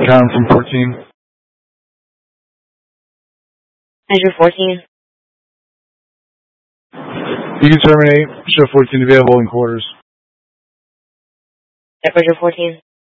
Count from 14. Azure 14. You can terminate. Show 14 available in quarters. Azure 14.